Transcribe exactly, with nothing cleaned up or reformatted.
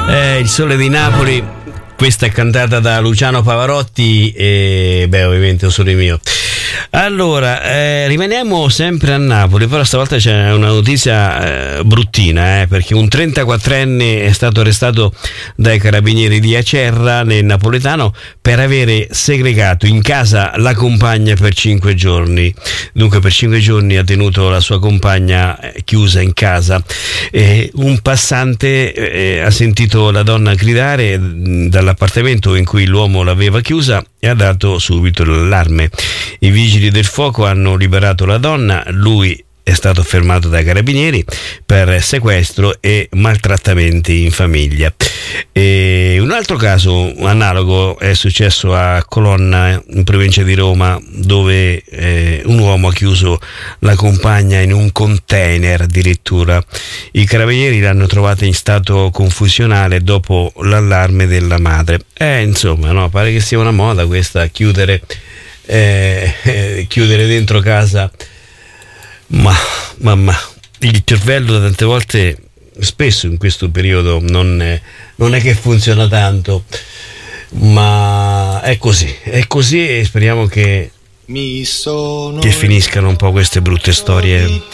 Eh, il Sole di Napoli, questa è cantata da Luciano Pavarotti e beh, ovviamente è un sole mio. Allora, eh, rimaniamo sempre a Napoli, però stavolta c'è una notizia eh, bruttina, eh, perché un trentaquattrenne è stato arrestato dai carabinieri di Acerra nel napoletano per avere segregato in casa la compagna per cinque giorni. Dunque per cinque giorni ha tenuto la sua compagna eh, chiusa in casa. Eh, un passante eh, ha sentito la donna gridare mh, dall'appartamento in cui l'uomo l'aveva chiusa e ha dato subito l'allarme. I vigili del fuoco hanno liberato la donna, lui è stato fermato dai carabinieri per sequestro e maltrattamenti in famiglia. E un altro caso analogo è successo a Colonna, in provincia di Roma, dove eh, un uomo ha chiuso la compagna in un container addirittura. I carabinieri l'hanno trovata in stato confusionale dopo l'allarme della madre. Eh, insomma, no, pare che sia una moda questa, chiudere eh, eh, chiudere dentro casa. Ma, mamma, il cervello tante volte, spesso in questo periodo, non è, non è che funziona tanto, ma è così, è così e speriamo che, Mi sono che finiscano un po' queste brutte storie